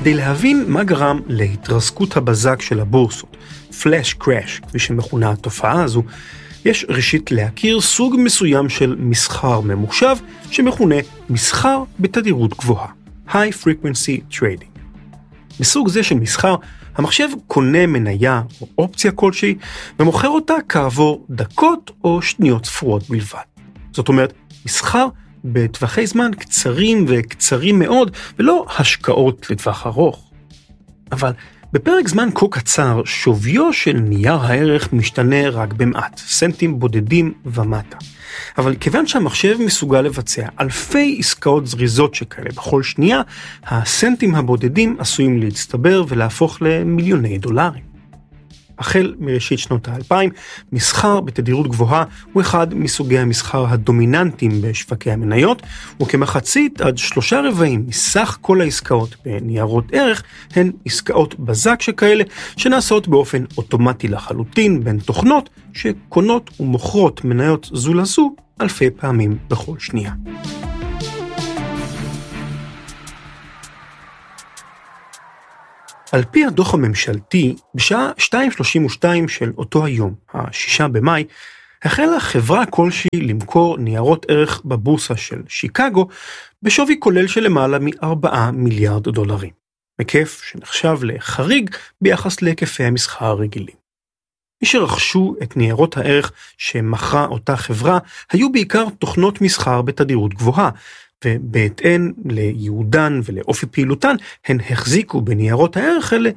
כדי להבין מה גרם להתרסקות הבזק של הבורסות, פלאש קראש, כפי שמכונה התופעה הזו, יש ראשית להכיר סוג מסוים של מסחר ממוחשב, שמכונה מסחר בתדירות גבוהה, High Frequency Trading. בסוג זה של מסחר, המחשב קונה מניה או אופציה כלשהי, ומוכר אותה כעבור דקות או שניות ספורות בלבד. זאת אומרת, מסחר בטווחי זמן קצרים וקצרים מאוד, ולא השקעות לטווח ארוך. אבל בפרק זמן כה קצר, שוויו של נייר הערך משתנה רק במעט, סנטים בודדים ומטה. אבל כיוון שהמחשב מסוגל לבצע אלפי עסקאות זריזות שכאלה בכל שנייה, הסנטים הבודדים עשויים להצטבר ולהפוך למיליוני דולרים. החל מראשית שנות ה-2000, מסחר בתדירות גבוהה הוא אחד מסוגי המסחר הדומיננטיים בשווקי המניות, וכמחצית עד 3/4 מסך כל העסקאות בניירות ערך הן עסקאות בזק שכאלה, שנעשות באופן אוטומטי לחלוטין בין תוכנות שקונות ומוכרות מניות זו לזו אלפי פעמים בכל שנייה. על פי הדוח הממשלתי, בשעה 2:32 של אותו היום, ה-6 במאי, החלה חברה כלשהי למכור ניירות ערך בבורסה של שיקגו, בשווי כולל של למעלה מ$4 מיליארד. היקף שנחשב לחריג ביחס להיקפי המסחר הרגילים. מי שרכשו את ניירות הערך שמכרה אותה חברה, היו בעיקר תוכנות מסחר בתדירות גבוהה, ובהתאם ליהודן ולאופי פעילותן, הן החזיקו בניירות הערך האלה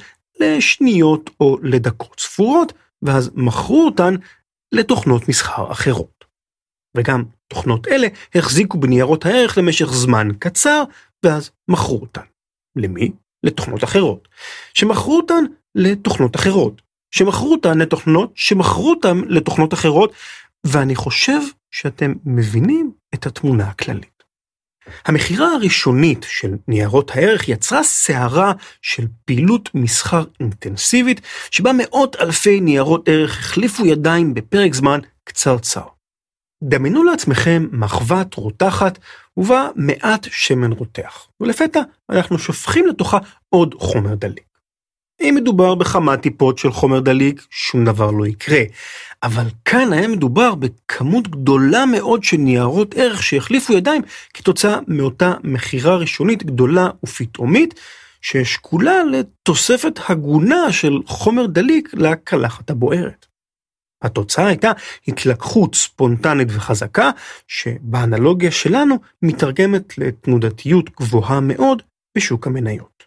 לשניות או לדקות ספורות, ואז מכרו אותן לתוכנות מסחר אחרות. וגם תוכנות אלה החזיקו בניירות הערך למשך זמן קצר, ואז מכרו אותן. למי? לתוכנות אחרות. שמכרו אותן לתוכנות אחרות. שמכרו אותן לתוכנות, שמכרו אותן לתוכנות אחרות, ואני חושב שאתם מבינים את התמונה הכללית. המחירה הראשונית של ניירות הערך יצרה סערה של פעילות מסחר אינטנסיבית, שבה מאות אלפי ניירות ערך החליפו ידיים בפרק זמן קצרצר. דמיינו לעצמכם מחבת רותחת ובה מעט שמן רותח, ולפתע אנחנו שופכים לתוכה עוד חומר דליק. אם מדובר בכמה טיפות של חומר דליק, שום דבר לא יקרה. אבל כאן היה מדובר בכמות גדולה מאוד של ניירות ערך שהחליפו ידיים כתוצאה מאותה מחירה ראשונית גדולה ופתאומית, ששקולה לתוספת הגונה של חומר דליק לקלחת הבוערת. התוצאה הייתה התלקחות ספונטנית וחזקה, שבאנלוגיה שלנו מתרגמת לתנודתיות גבוהה מאוד בשוק המניות.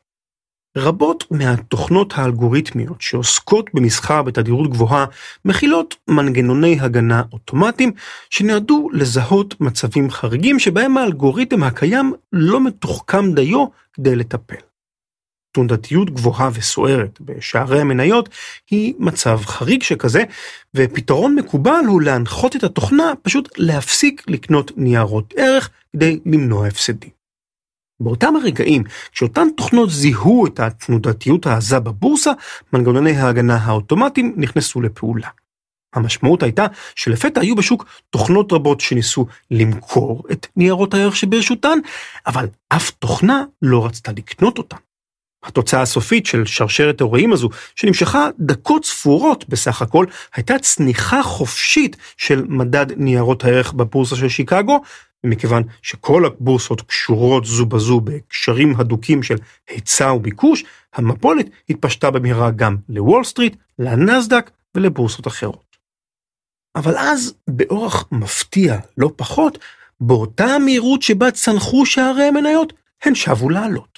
רבות מהתוכנות האלגוריתמיות שעוסקות במסחר בתדירות גבוהה מכילות מנגנוני הגנה אוטומטיים שנועדו לזהות מצבים חריגים שבהם האלגוריתם הקיים לא מתוחכם דיו כדי לטפל. תנודתיות גבוהה וסוערת בשערי המניות היא מצב חריג שכזה, ופתרון מקובל הוא להנחות את התוכנה פשוט להפסיק לקנות ניירות ערך כדי למנוע הפסדים. באותם הרגעים, כשאותן תוכנות זיהו את התנודתיות העזה בבורסה, מנגנוני ההגנה האוטומטיים נכנסו לפעולה. המשמעות הייתה שלפתע היו בשוק תוכנות רבות שניסו למכור את ניירות הערך שברשותן, אבל אף תוכנה לא רצתה לקנות אותן. התוצאה הסופית של שרשרת האירועים הזו, שנמשכה דקות ספורות בסך הכל, הייתה צניחה חופשית של מדד ניירות הערך בבורסה של שיקגו, ומכיוון שכל הבורסות קשורות זו בזו בקשרים הדוקים של היצע וביקוש, המפולת התפשטה במהרה גם לוול סטריט, לנסדק ולבורסות אחרות. אבל אז, באורח מפתיע לא פחות, באותה המהירות שבה צנחו שערי המניות, הן שבו לעלות.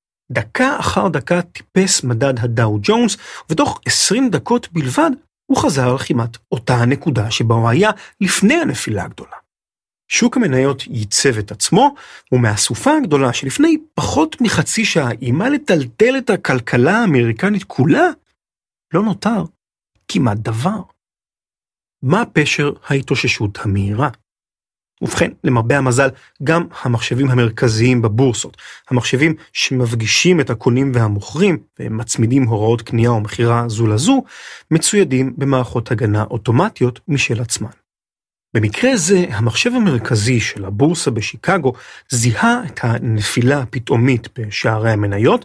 דקה אחר דקה טיפס מדד הדאו ג'ונס, ובתוך 20 דקות בלבד הוא חזר על כמעט אותה הנקודה שבה הוא היה לפני הנפילה הגדולה. שוק המניות ייצב את עצמו, ומהסופה הגדולה שלפני פחות מחצי שעה אימה לטלטל את הכלכלה האמריקנית כולה, לא נותר כמעט דבר. מה פשר ההתאוששות המהירה? ובכן, למרבה המזל, גם המחשבים המרכזיים בבורסות, המחשבים שמפגישים את הקונים והמוכרים ומצמידים הוראות קנייה או מחירה זו לזו, מצוידים במערכות הגנה אוטומטיות משל עצמן. במקרה זה, המחשב המרכזי של הבורסה בשיקגו זיהה את הנפילה הפתאומית בשערי המניות,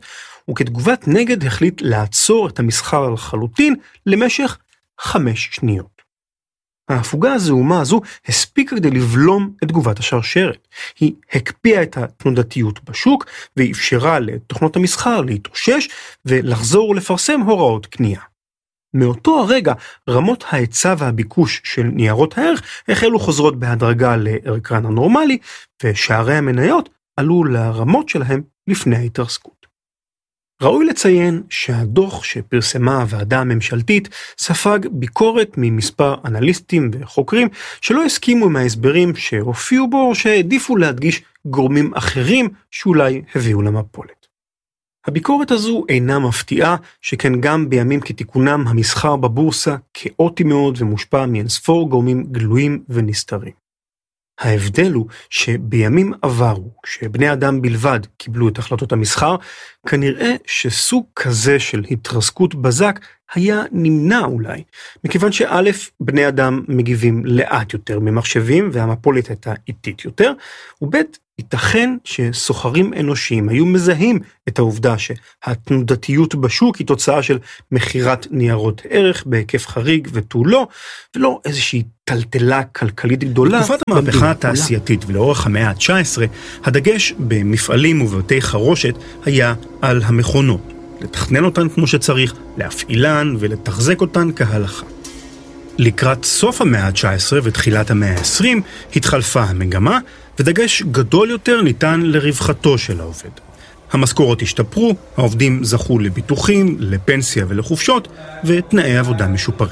וכתגובת נגד החליט לעצור את המסחר לחלוטין למשך 5 שניות. ההפוגה הזעומה הזו הספיקה כדי לבלום את תגובת השרשרת. היא הקפיאה את התנודתיות בשוק ואפשרה לתוכנות המסחר להתאושש ולחזור ולפרסם הוראות קנייה. מאותו הרגע רמות ההיצע והביקוש של ניירות הערך החלו חוזרות בהדרגה לערכן הנורמלי, ושערי המניות עלו לרמות שלהם לפני ההתרסקות. ראוי לציין שהדוח שפרסמה הוועדה הממשלתית ספג ביקורת ממספר אנליסטים וחוקרים שלא הסכימו מההסברים שהופיעו בו, שהעדיפו להדגיש גורמים אחרים שאולי הביאו למפולת. הביקורת הזו אינה מפתיעה, שכן גם בימים כתיקונם המסחר בבורסה כאוטי מאוד ומושפע מאינספור גורמים גלויים ונסתרים. ההבדל הוא שבימים עברו, כשבני אדם בלבד קיבלו את החלטות המסחר, כנראה שסוג כזה של התרסקות בזק היה נמנע אולי, מכיוון שא' בני אדם מגיבים לאט יותר ממחשבים והמפולת הייתה איטית יותר, וב' ייתכן שסוחרים אנושיים היו מזהים את העובדה שהתנודתיות בשוק היא תוצאה של מחירת ניירות ערך בהיקף חריג ותו לא, ולא איזושהי טלטלה כלכלית גדולה. בתקופת המהפכה התעשייתית ולאורך המאה ה-19, הדגש במפעלים ובבתי חרושת היה על המכונות. לתכנן אותן כמו שצריך, להפעילן ולתחזק אותן כהלכה. לקראת סוף המאה ה-19 ותחילת המאה ה-20 התחלפה המגמה, ודגש גדול יותר ניתן לרווחתו של העובד. המשכורות השתפרו, העובדים זכו לביטוחים, לפנסיה ולחופשות, ותנאי עבודה משופרים.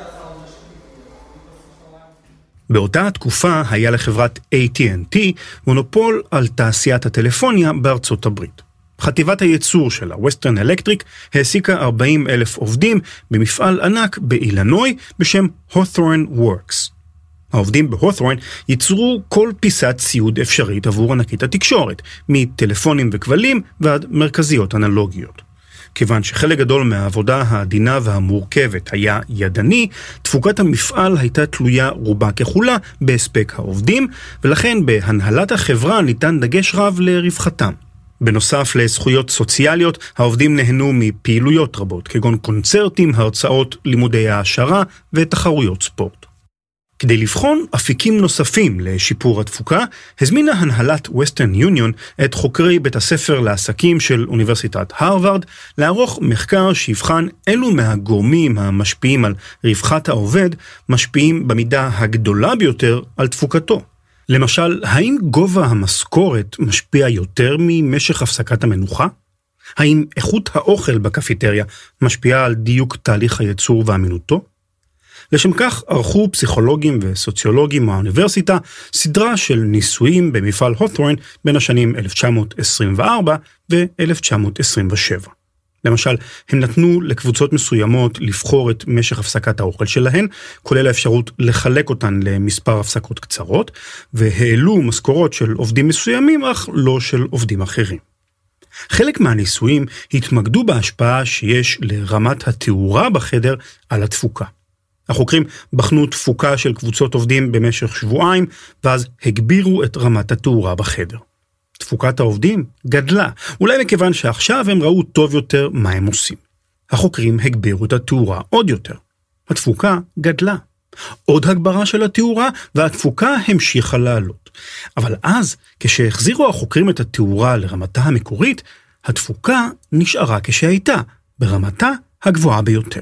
באותה התקופה היה לחברת AT&T מונופול על תעשיית הטלפוניה בארצות הברית. חטיבת הייצור שלה, Western Electric, העסיקה 40,000 עובדים במפעל ענק באילנוי בשם Hawthorne Works. העובדים בהות'ורן ייצרו כל פיסת ציוד אפשרית עבור ענקית התקשורת, מטלפונים וכבלים ועד מרכזיות אנלוגיות. כיוון שחלק גדול מהעבודה העדינה והמורכבת היה ידני, תפוקת המפעל הייתה תלויה רובה ככולה בהספק העובדים, ולכן בהנהלת החברה ניתן דגש רב לרווחתם. בנוסף לזכויות סוציאליות, העובדים נהנו מפעילויות רבות, כגון קונצרטים, הרצאות, לימודי העשרה ותחרויות ספורט. כדי לבחון אפיקים נוספים לשיפור התפוקה, הזמינה הנהלת Western Union את חוקרי בית הספר לעסקים של אוניברסיטת הרווארד לערוך מחקר שיבחן אילו מהגורמים המשפיעים על רווחת העובד משפיעים במידה הגדולה ביותר על תפוקתו. למשל, האם גובה המשכורת משפיע יותר ממשך הפסקת המנוחה? האם איכות האוכל בקפיטריה משפיעה על דיוק תהליך הייצור ואמינותו? לשם כך ערכו פסיכולוגים וסוציולוגים מהאוניברסיטה סדרה של ניסויים במפעל הות'ורן בין השנים 1924 ו-1927. למשל, הם נתנו לקבוצות מסוימות לבחור את משך הפסקת האוכל שלהן, כולל האפשרות לחלק אותן למספר הפסקות קצרות, והעלו משכורות של עובדים מסוימים, אך לא של עובדים אחרים. חלק מהניסויים התמקדו בהשפעה שיש לרמת התאורה בחדר על התפוקה. החוקרים בחנו תפוקה של קבוצות עובדים במשך שבועיים, ואז הגבירו את רמת התאורה בחדר. תפוקת העובדים גדלה, אולי מכיוון שעכשיו הם ראו טוב יותר מה הם עושים. החוקרים הגבירו את התאורה עוד יותר. התפוקה גדלה. עוד הגברה של התאורה, והתפוקה המשיכה לעלות. אבל אז, כשהחזירו החוקרים את התאורה לרמתה המקורית, התפוקה נשארה כשהייתה, ברמתה הגבוהה ביותר.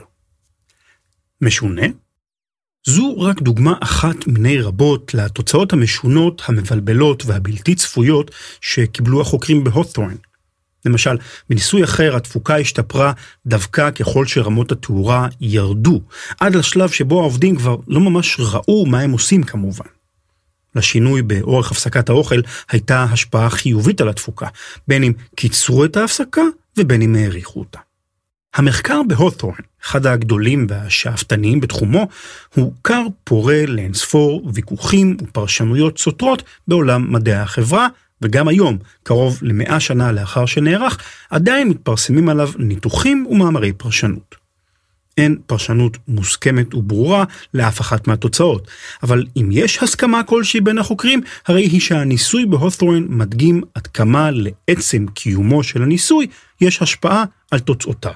משונה? זו רק דוגמה אחת מיני רבות לתוצאות המשונות, המבלבלות והבלתי צפויות שקיבלו החוקרים בהות'ורן. למשל, בניסוי אחר התפוקה השתפרה דווקא ככל שרמות התאורה ירדו, עד לשלב שבו העובדים כבר לא ממש ראו מה הם עושים כמובן. לשינוי באורך הפסקת האוכל הייתה השפעה חיובית על התפוקה, בין אם קיצרו את ההפסקה ובין אם העריכו אותה. המחקר בהות'ורן, אחד הגדולים והשאפתניים בתחומו, הוא כר פורה לאינספור ויכוחים ופרשנויות סותרות בעולם מדעי החברה, וגם היום, קרוב ל100 שנה לאחר שנערך, עדיין מתפרסמים עליו ניתוחים ומאמרי פרשנות. אין פרשנות מוסכמת וברורה לאף אחת מהתוצאות. אבל אם יש הסכמה כלשהי בין החוקרים, הרי היא שהניסוי בהות'ורן מדגים עד כמה לעצם קיומו של הניסוי יש השפעה על תוצאותיו.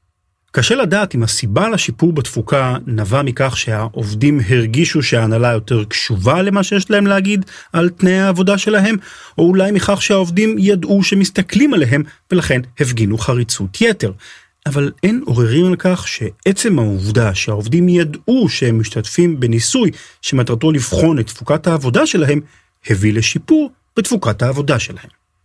קשה לדעת אם הסיבה לשיפור בתפוקה נבע מכך שהעובדים הרגישו שההנהלה יותר קשובה למה שיש להם להגיד על תנאי העבודה שלהם, או אולי מכך שהעובדים ידעו שמסתכלים עליהם ולכן הפגינו חריצות יתר. אבל אין עוררים על כך שעצם העובדה שהעובדים ידעו שהם משתתפים בניסוי שמטרתו לבחון את תפוקת העבודה שלהם, הביא לשיפור בתפוקת העבודה שלהם.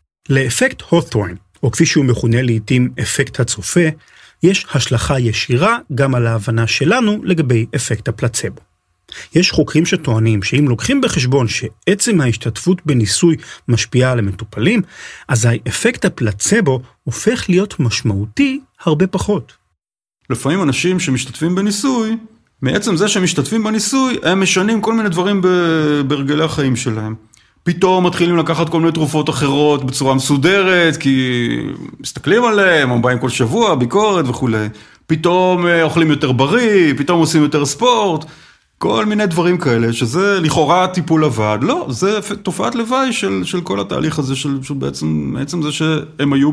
לאפקט הות'ורן, או כפי שהוא מכונה לעתים אפקט הצופה, יש השלכה ישירה גם על ההבנה שלנו לגבי אפקט הפלצבו. יש חוקרים שטוענים שאם לוקחים בחשבון שעצם ההשתתפות בניסוי משפיעה על המטופלים, אז האפקט הפלצבו הופך להיות משמעותי הרבה פחות. לפעמים אנשים שמשתתפים בניסוי, מעצם זה שהם משתתפים בניסוי, הם משנים כל מיני דברים ברגלי החיים שלהם. פתאום מתחילים לקחת כל מיני תרופות אחרות בצורה מסודרת, כי מסתכלים עליהם, הם באים כל שבוע, ביקורת וכו'. פתאום אוכלים יותר בריא, פתאום עושים יותר ספורט, כל מיני דברים כאלה, שזה לכאורה טיפול לבד. לא, זה תופעת לוואי של כל התהליך הזה, של בעצם זה שהם היו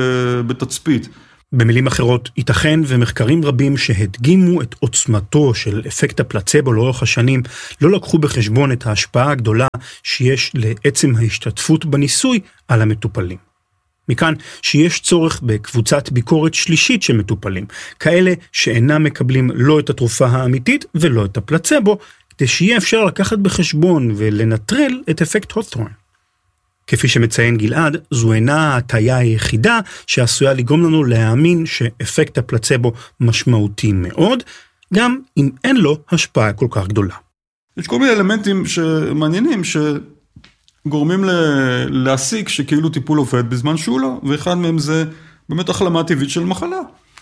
בתצפית. במילים אחרות, ייתכן ומחקרים רבים שהדגימו את עוצמתו של אפקט הפלצבו לאורך השנים, לא לקחו בחשבון את ההשפעה הגדולה שיש לעצם ההשתתפות בניסוי על המטופלים. מכאן שיש צורך בקבוצת ביקורת שלישית של מטופלים, כאלה שאינם מקבלים לא את התרופה האמיתית ולא את הפלצבו, כדי שיהיה אפשר לקחת בחשבון ולנטרל את אפקט הות'ורן. כפי שמציין גלעד, זו אינה ההטיה היחידה שעשויה לגרום לנו להאמין שאפקט הפלצבו משמעותי מאוד, גם אם אין לו השפעה כל כך גדולה. יש כל מיני אלמנטים שמעניינים שגורמים להסיק שכאילו טיפול עובד בזמן שהוא לא, ואחד מהם זה באמת החלמה טבעית של מחלה.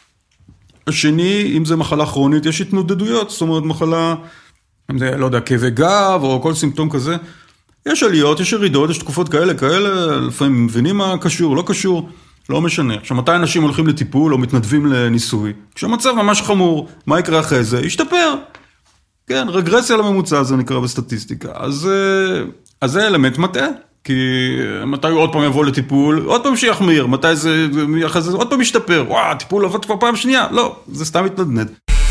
השני, אם זה מחלה כרונית, יש התנודדויות, זאת אומרת מחלה, אם זה, לא יודע, כאבי גב או כל סימפטום כזה, יש עליות, יש ירידות, יש תקופות כאלה, לפעמים מבינים מה קשור, לא קשור, לא משנה. עכשיו, מתי אנשים הולכים לטיפול או מתנדבים לניסוי? כשהמצב ממש חמור, מה יקרה אחרי זה? ישתפר. כן, רגרסיה לממוצע, זה נקרא בסטטיסטיקה. אז זה אלמנט מטעה, כי מתי הוא עוד פעם יבוא לטיפול, עוד פעם שיחמיר, מתי זה, עוד פעם ישתפר, וואו, טיפול עבד כבר פעם שנייה, לא, זה סתם מתנדנד.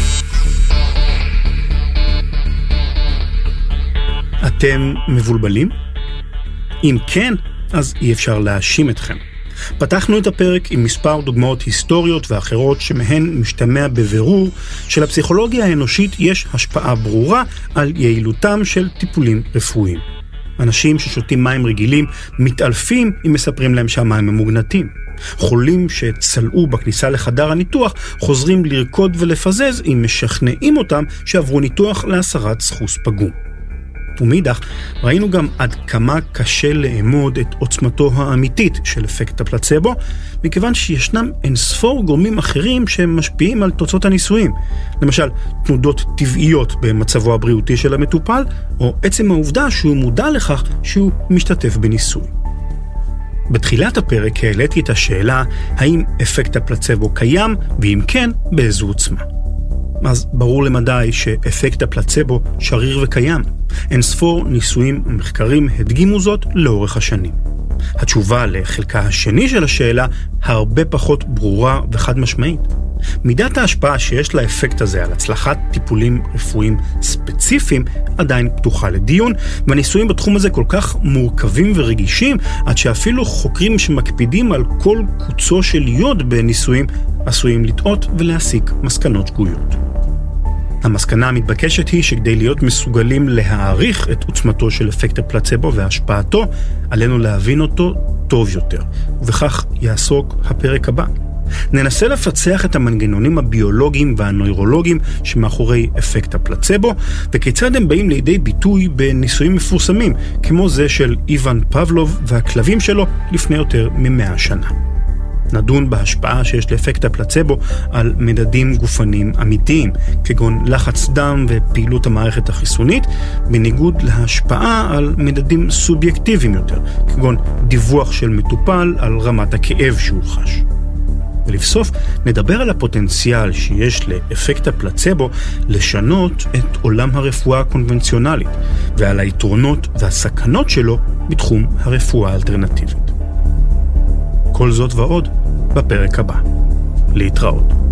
אתם מבולבלים? אם כן, אז אי אפשר להאשים אתכם. פתחנו את הפרק עם מספר דוגמאות היסטוריות ואחרות שמהן משתמע בבירור שלפסיכולוגיה האנושית יש השפעה ברורה על יעילותם של טיפולים רפואיים. אנשים ששותים מים רגילים מתעלפים אם מספרים להם שהמים ממוגנטים. חולים שצלעו בכניסה לחדר הניתוח חוזרים לרקוד ולפזז אם משכנעים אותם שעברו ניתוח להסרת סחוס פגום. ומאידך, ראינו גם עד כמה קשה לאמוד את עוצמתו האמיתית של אפקט הפלצבו, מכיוון שישנם אינספור גורמים אחרים שמשפיעים על תוצאות הניסויים. למשל, תנודות טבעיות במצבו הבריאותי של המטופל, או עצם העובדה שהוא מודע לכך שהוא משתתף בניסוי. בתחילת הפרק העליתי את השאלה, האם אפקט הפלצבו קיים, ואם כן, באיזו עוצמה. אז ברור למדי שאפקט הפלצבו שריר וקיים. אין ספור ניסויים ומחקרים הדגימו זאת לאורך השנים. התשובה לחלקה השני של השאלה הרבה פחות ברורה וחד משמעית. מידת ההשפעה שיש לאפקט הזה על הצלחת טיפולים רפואיים ספציפיים עדיין פתוחה לדיון, והניסויים בתחום הזה כל כך מורכבים ורגישים, עד שאפילו חוקרים שמקפידים על כל קוצו של יוד בניסויים עשויים לטעות ולהסיק מסקנות שגויות. המסקנה המתבקשת היא שכדי להיות מסוגלים להעריך את עוצמתו של אפקט הפלצבו והשפעתו, עלינו להבין אותו טוב יותר, ובכך יעסוק הפרק הבא. ננסה לפצח את המנגנונים הביולוגיים והנוירולוגיים שמאחורי אפקט הפלצבו, וכיצד הם באים לידי ביטוי בניסויים מפורסמים, כמו זה של איוון פבלוב והכלבים שלו לפני יותר מ100 שנה. נדון בהשפעה שיש לאפקט הפלצבו על מדדים גופניים אמיתיים, כגון לחץ דם ופעילות המערכת החיסונית, בניגוד להשפעה על מדדים סובייקטיביים יותר, כגון דיווח של מטופל על רמת הכאב שהוא חש. ולבסוף נדבר על הפוטנציאל שיש לאפקט הפלצבו לשנות את עולם הרפואה הקונבנציונלית, ועל היתרונות והסכנות שלו בתחום הרפואה האלטרנטיבית. כל זאת ועוד בפרק הבא. להתראות.